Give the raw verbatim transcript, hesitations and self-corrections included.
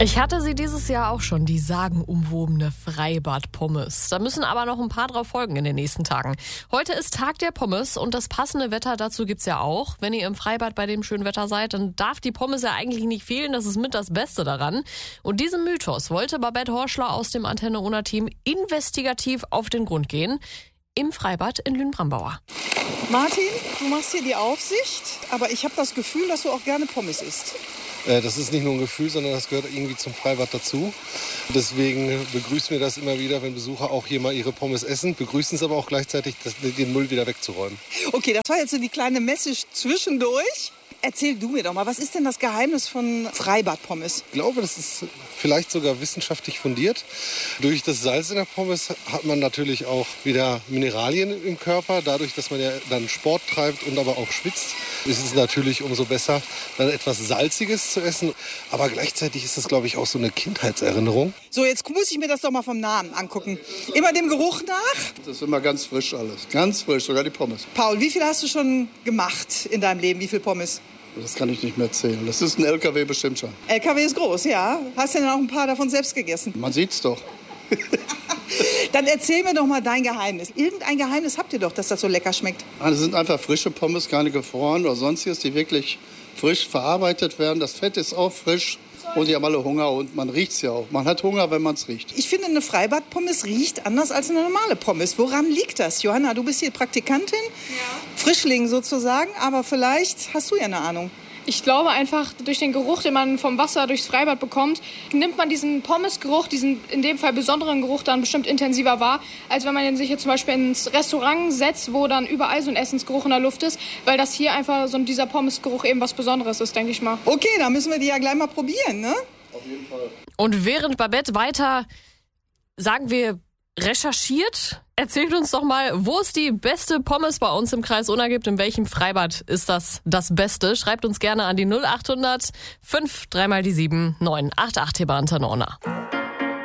Ich hatte sie dieses Jahr auch schon, die sagenumwobene Freibad-Pommes. Da müssen aber noch ein paar drauf folgen in den nächsten Tagen. Heute ist Tag der Pommes und das passende Wetter dazu gibt's ja auch. Wenn ihr im Freibad bei dem schönen Wetter seid, dann darf die Pommes ja eigentlich nicht fehlen. Das ist mit das Beste daran. Und diesem Mythos wollte Babette Horschler aus dem Antenne Unna-Team investigativ auf den Grund gehen. Im Freibad in Lünen-Brambauer. Martin, du machst hier die Aufsicht, aber ich habe das Gefühl, dass du auch gerne Pommes isst. Das ist nicht nur ein Gefühl, sondern das gehört irgendwie zum Freibad dazu. Deswegen begrüßen wir das immer wieder, wenn Besucher auch hier mal ihre Pommes essen. Begrüßen es aber auch gleichzeitig, den Müll wieder wegzuräumen. Okay, das war jetzt so die kleine Message zwischendurch. Erzähl du mir doch mal, was ist denn das Geheimnis von Freibad-Pommes? Ich glaube, das ist vielleicht sogar wissenschaftlich fundiert. Durch das Salz in der Pommes hat man natürlich auch wieder Mineralien im Körper. Dadurch, dass man ja dann Sport treibt und aber auch schwitzt, ist es natürlich umso besser, dann etwas Salziges zu essen. Aber gleichzeitig ist es, glaube ich, auch so eine Kindheitserinnerung. So, jetzt muss ich mir das doch mal vom Namen angucken. Immer dem Geruch nach? Das ist immer ganz frisch alles. Ganz frisch, sogar die Pommes. Paul, wie viel hast du schon gemacht in deinem Leben? Wie viel Pommes? Das kann ich nicht mehr zählen. Das ist ein L K W bestimmt schon. L K W ist groß, ja. Hast du denn auch ein paar davon selbst gegessen? Man sieht's doch. Dann erzähl mir doch mal dein Geheimnis. Irgendein Geheimnis habt ihr doch, dass das so lecker schmeckt. Das sind einfach frische Pommes, keine gefroren oder sonstiges, die wirklich frisch verarbeitet werden. Das Fett ist auch frisch und die haben alle Hunger und man riecht's ja auch. Man hat Hunger, wenn man's riecht. Ich finde, eine Freibad-Pommes riecht anders als eine normale Pommes. Woran liegt das? Johanna, du bist hier Praktikantin, ja. Frischling sozusagen, aber vielleicht hast du ja eine Ahnung. Ich glaube einfach, durch den Geruch, den man vom Wasser durchs Freibad bekommt, nimmt man diesen Pommesgeruch, diesen in dem Fall besonderen Geruch dann bestimmt intensiver wahr, als wenn man sich jetzt zum Beispiel ins Restaurant setzt, wo dann überall so ein Essensgeruch in der Luft ist, weil das hier einfach so dieser Pommesgeruch eben was Besonderes ist, denke ich mal. Okay, dann müssen wir die ja gleich mal probieren, ne? Auf jeden Fall. Und während Babette weiter, sagen wir, recherchiert, erzählt uns doch mal, wo es die beste Pommes bei uns im Kreis Unna gibt. In welchem Freibad ist das das Beste? Schreibt uns gerne an die null achthundert fünf, dreimal die sieben, neun acht acht hier bei Antenne Unna.